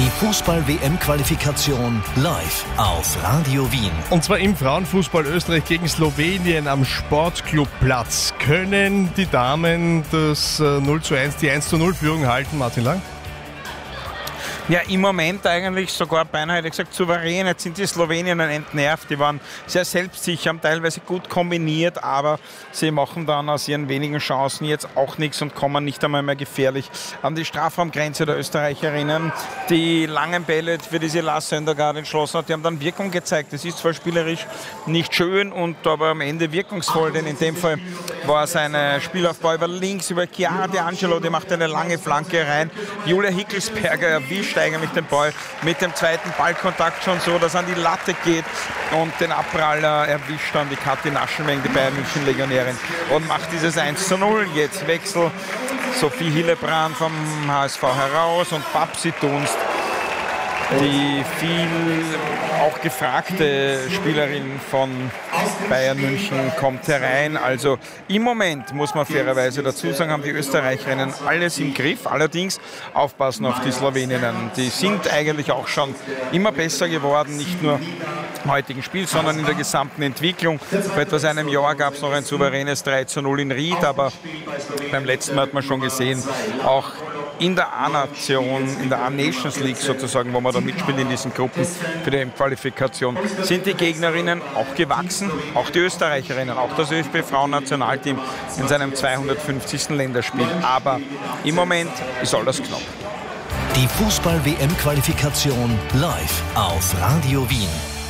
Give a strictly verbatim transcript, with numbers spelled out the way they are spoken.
Die Fußball-W M-Qualifikation live auf Radio Wien. Und zwar im Frauenfußball Österreich gegen Slowenien am Sportclubplatz. Können die Damen das null zu eins, die eins zu null Führung halten, Martin Lang? Ja, im Moment eigentlich sogar beinahe, hätte ich gesagt, souverän. Jetzt sind die Sloweninnen entnervt. Die waren sehr selbstsicher, haben teilweise gut kombiniert, aber sie machen dann aus ihren wenigen Chancen jetzt auch nichts und kommen nicht einmal mehr gefährlich an die Strafraumgrenze der Österreicherinnen. Die langen Bälle, für die sie Lars Söndergaard entschlossen hat, die haben dann Wirkung gezeigt. Das ist zwar spielerisch nicht schön, und aber am Ende wirkungsvoll, denn in dem Fall war es ein Spielaufbau über links, über Chiara D'Angelo, die macht eine lange Flanke rein. Julia Hickelsberger erwischt eigentlich den Ball mit dem zweiten Ballkontakt schon so, dass er an die Latte geht, und den Abpraller erwischt dann die Kathi Naschenweng, die Bayern München Legionärin, und macht dieses eins zu null. Jetzt Wechsel, Sophie Hillebrand vom H S V heraus und Babsi Dunst, die viel auch gefragte Spielerin von Bayern München, kommt herein. Also im Moment, muss man fairerweise dazu sagen, haben die Österreicherinnen alles im Griff. Allerdings aufpassen auf die Sloweninnen. Die sind eigentlich auch schon immer besser geworden, nicht nur im heutigen Spiel, sondern in der gesamten Entwicklung. Vor etwas einem Jahr gab es noch ein souveränes drei zu null in Ried, aber beim letzten Mal hat man schon gesehen, auch in der A-Nation, in der A-Nations League sozusagen, wo man da mitspielt in diesen Gruppen für die Qualifikation, sind die Gegnerinnen auch gewachsen, auch die Österreicherinnen, auch das ÖFB-Frauennationalteam in seinem zweihundertfünfzigsten Länderspiel. Aber im Moment ist alles knapp. Die Fußball-W M-Qualifikation live auf Radio Wien.